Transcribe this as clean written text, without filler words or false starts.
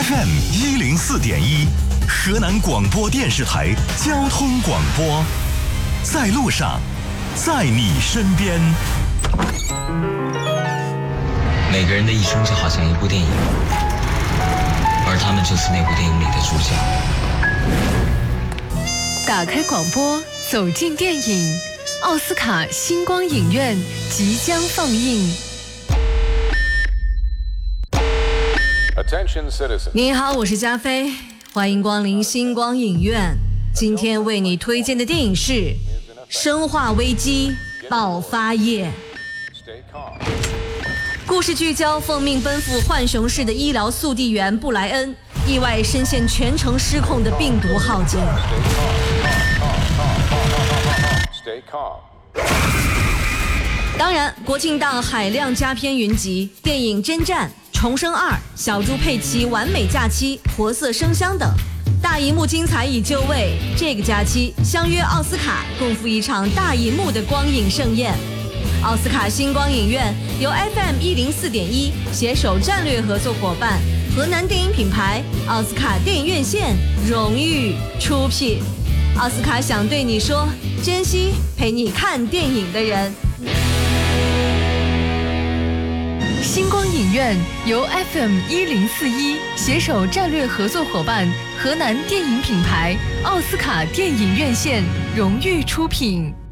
FM104.1，河南广播电视台交通广播，在路上，在你身边。 每个人的一生就好像一部电影，而他们就是那部电影里的主角。 打开广播，走进电影，奥斯卡星光影院即将放映。你好，我是加菲，欢迎光临星光影院。今天为你推荐的电影是《生化危机：爆发夜》。故事聚焦奉命奔赴浣熊市的医疗速递员布莱恩，意外深陷全城失控的病毒浩劫。当然，国庆档海量佳片云集，电影《征战》、《重生2》、小猪佩奇完美假期、活色生香等，大荧幕精彩已就位。这个假期相约奥斯卡，共赴一场大荧幕的光影盛宴。奥斯卡星光影院由 FM104.1 携手战略合作伙伴河南电影品牌奥斯卡电影院线荣誉出品。奥斯卡想对你说，珍惜陪你看电影的人。星光影院由 FM1041 携手战略合作伙伴河南电影品牌奥斯卡电影院线荣誉出品。